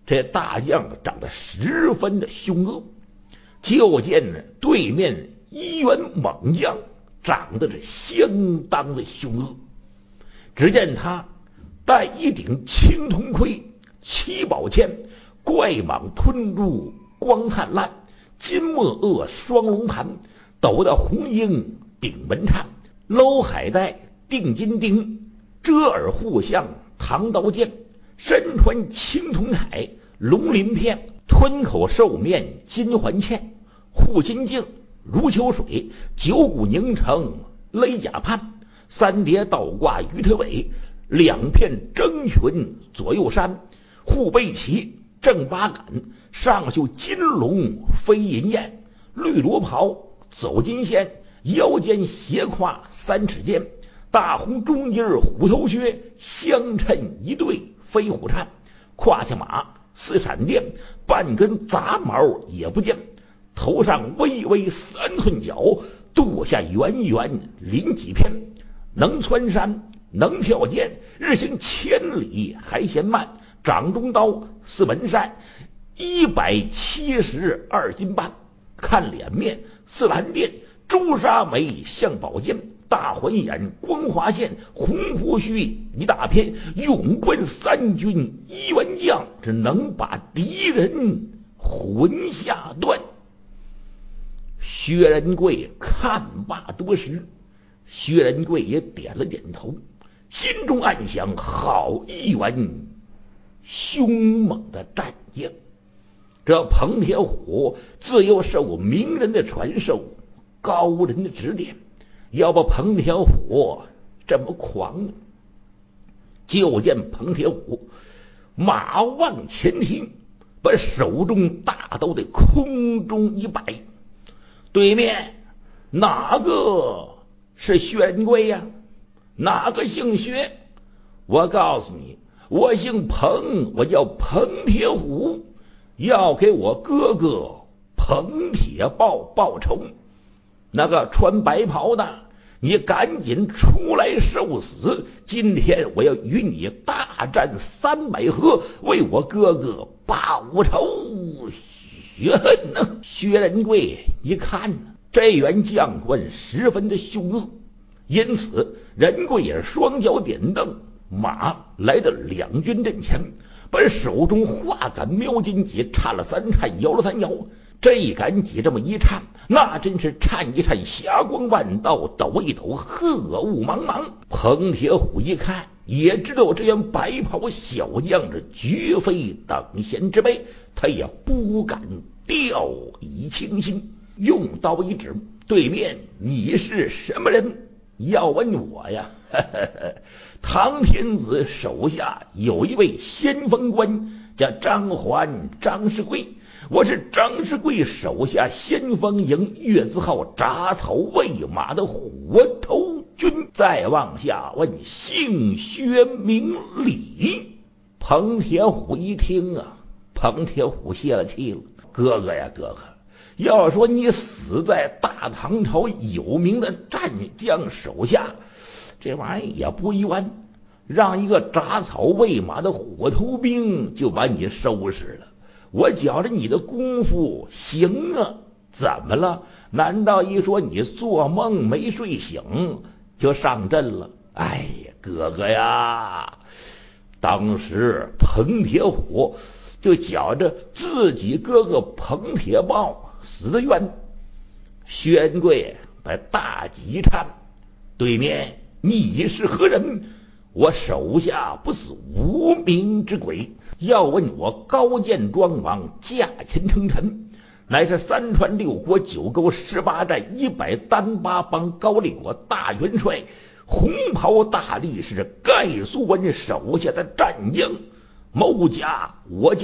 这大将长得十分的凶恶，就见对面一员猛将长得是相当的凶恶。只见他戴一顶青铜盔，七宝剑，怪蟒吞入光灿烂，金墨鳄双龙盘，斗得红缨顶门颤，搂海带定金钉，遮耳护项唐刀剑，身穿青铜铠龙鳞片，吞口兽面金环嵌，护心镜如秋水，九股凝成勒甲畔，三叠倒挂鱼腿尾，两片征裙左右衫，护背旗正八杆，上绣金龙飞银燕，绿罗袍走金线，腰间斜挎3尺剑，大红中衣虎头靴，相衬一对飞虎颤，胯下马似闪电，半根杂毛也不见，头上微微3寸角，肚下圆圆鳞几片，能穿山能跳涧，日行千里还嫌慢，掌中刀似门扇，172斤半，看脸面似蓝靛，朱砂眉像宝剑，大环眼光滑线，红胡须一大片，勇冠3军1员将，只能把敌人魂下断。薛仁贵看罢多时，薛仁贵也点了点头，心中暗想：好一员凶猛的战将！这彭铁虎自幼受名人的传授，高人的指点，要不彭铁虎这么狂呢？就见彭铁虎马往前踢，把手中大刀的空中一摆，对面哪个是薛仁贵呀？哪个姓薛？我告诉你，我姓彭，我叫彭铁虎，要给我哥哥彭铁豹报仇。那个穿白袍的，你赶紧出来受死！今天我要与你大战300合，为我哥哥报仇雪恨呢！薛仁贵一看，这员将官十分的凶恶，因此仁贵也双脚点蹬，马来到两军阵前，把手中画杆瞄金戟颤了3颤，摇了3摇。这一杆戟这么一颤，那真是颤一颤霞光万道，抖一抖鹤雾茫茫。彭铁虎一看，也知道这员白袍小将是绝非等闲之辈，他也不敢掉以轻心，用刀一指，对面你是什么人？要问我呀，唐天子手下有一位先锋官叫张环，张世贵，我是张世贵手下先锋营月字号铡草喂马的火头军。再往下问姓薛名李。彭铁虎一听啊，彭铁虎泄了气了，哥哥呀哥哥，要说你死在大唐朝有名的战将手下，这玩意儿也不冤，让一个铡草喂马的火头兵就把你收拾了，我觉着你的功夫行啊。怎么了？难道一说你做梦没睡醒就上阵了？哎呀哥哥呀，当时彭铁虎就觉着自己哥哥彭铁豹死得冤。薛仁贵把大戟一颤，对面你是何人？我手下不是无名之鬼，要问我高见庄王驾前称臣，乃是3川6国9沟18寨100单8帮高丽国大元帅，红袍大力士盖苏文手下的战将。某家我叫